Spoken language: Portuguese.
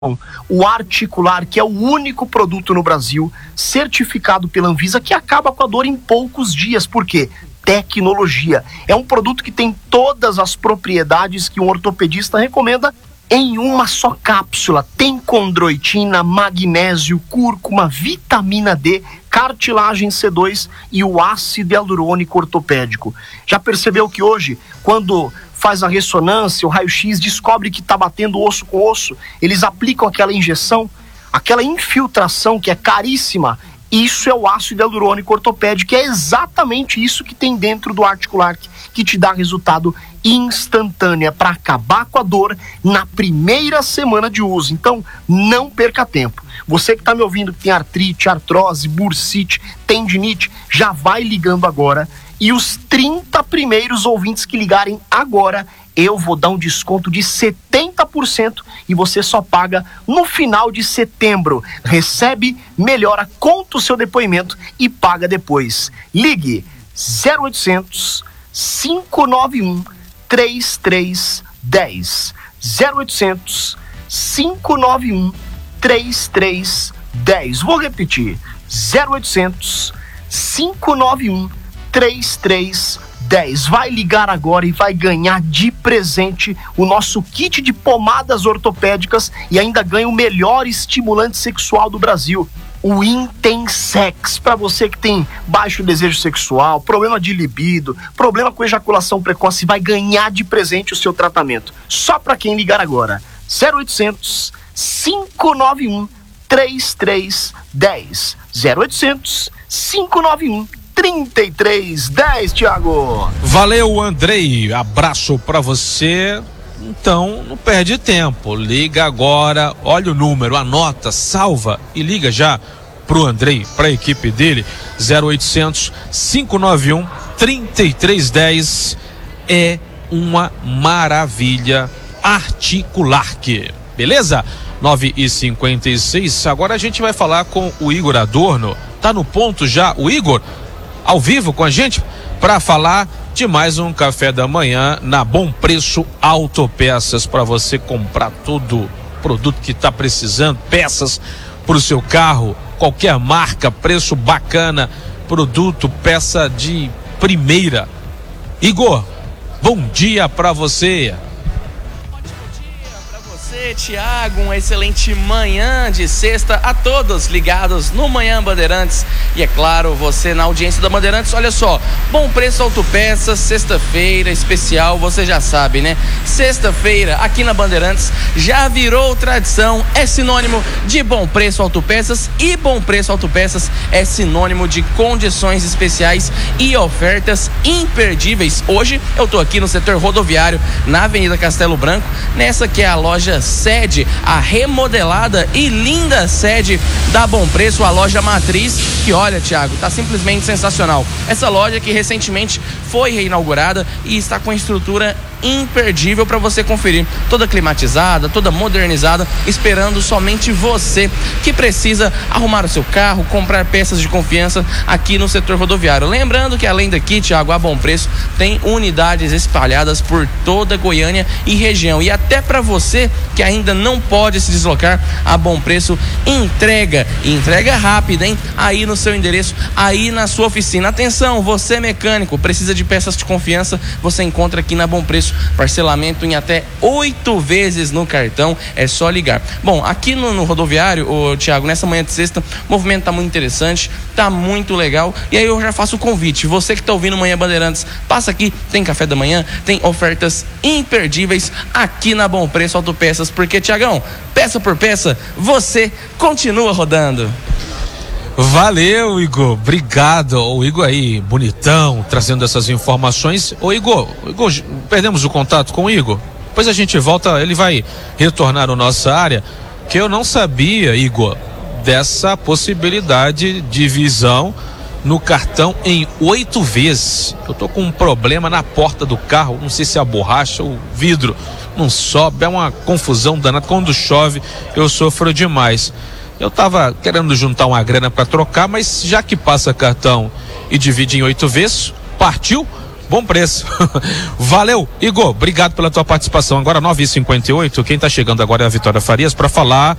O Articular, que é o único produto no Brasil certificado pela Anvisa que acaba com a dor em poucos dias. Por quê? Tecnologia. É um produto que tem todas as propriedades que um ortopedista recomenda em uma só cápsula. Tem condroitina, magnésio, cúrcuma, vitamina D, cartilagem C2 e o ácido hialurônico ortopédico. Já percebeu que hoje, quando faz a ressonância, o raio-x, descobre que está batendo osso com osso, eles aplicam aquela injeção, aquela infiltração que é caríssima. Isso é o ácido hialurônico ortopédico, que é exatamente isso que tem dentro do Articular, que te dá resultado instantâneo, para acabar com a dor na primeira semana de uso. Então, não perca tempo. Você que está me ouvindo, que tem artrite, artrose, bursite, tendinite, já vai ligando agora. E os 30 primeiros ouvintes que ligarem agora, eu vou dar um desconto de 70% e você só paga no final de setembro. Recebe, melhora, conta o seu depoimento e paga depois. Ligue 0800 591 3310. 0800 591 3310. Vou repetir. 0800 591 3310. Vai ligar agora e vai ganhar de presente o nosso kit de pomadas ortopédicas e ainda ganha o melhor estimulante sexual do Brasil, o Intensex. Para você que tem baixo desejo sexual, problema de libido, problema com ejaculação precoce, vai ganhar de presente o seu tratamento. Só para quem ligar agora. 0800 591 3310. 0800 591 3310, Thiago. Valeu, Andrei. Abraço pra você. Então, não perde tempo. Liga agora, olha o número, anota, salva e liga já pro Andrei, pra equipe dele. 0800 591 3310. É uma maravilha. Articular, beleza? 9h56. Agora a gente vai falar com o Igor Adorno. Tá no ponto já o Igor, ao vivo com a gente, para falar de mais um café da manhã na Bom Preço Autopeças, para você comprar todo produto que está precisando, peças para o seu carro, qualquer marca, preço bacana, produto, peça de primeira. Igor, bom dia para você. Tiago, uma excelente manhã de sexta a todos ligados no Manhã Bandeirantes e é claro, você na audiência da Bandeirantes. Olha só, Bom Preço Autopeças, sexta-feira especial, você já sabe, né? Sexta-feira aqui na Bandeirantes já virou tradição, é sinônimo de Bom Preço Autopeças, e Bom Preço Autopeças é sinônimo de condições especiais e ofertas imperdíveis. Hoje eu tô aqui no setor rodoviário, na Avenida Castelo Branco, nessa que é a loja sede, a remodelada e linda sede da Bom Preço, a loja matriz, que olha, Thiago, tá simplesmente sensacional. Essa loja que recentemente foi reinaugurada e está com estrutura imperdível para você conferir, toda climatizada, toda modernizada, esperando somente você que precisa arrumar o seu carro, comprar peças de confiança aqui no setor rodoviário. Lembrando que além daqui, Thiago, a Bom Preço tem unidades espalhadas por toda Goiânia e região, e até para você que ainda não pode se deslocar, a Bom Preço entrega rápida, hein? Aí no seu endereço, aí na sua oficina. Atenção, você mecânico, precisa de peças de confiança, você encontra aqui na Bom Preço. Parcelamento em até 8 vezes no cartão, é só ligar. Bom, aqui no rodoviário, Thiago, nessa manhã de sexta, o movimento tá muito interessante, tá muito legal, e aí eu já faço o convite, você que tá ouvindo Manhã Bandeirantes, passa aqui, tem café da manhã, tem ofertas imperdíveis aqui na Bom Preço Autopeças, porque, Thiagão, peça por peça, você continua rodando. Valeu, Igor, obrigado. O Igor aí, bonitão, trazendo essas informações. Ô Igor, perdemos o contato com o Igor? Depois a gente volta, ele vai retornar à nossa área, que eu não sabia, Igor, dessa possibilidade de visão no cartão em 8 vezes. Eu tô com um problema na porta do carro, não sei se é a borracha ou o vidro, não sobe, é uma confusão danada. Quando chove, eu sofro demais. Eu tava querendo juntar uma grana para trocar, mas já que passa cartão e divide em 8 vezes, partiu. bom preço. Valeu, Igor, obrigado pela tua participação. Agora 9h58, quem tá chegando agora é a Vitória Farias para falar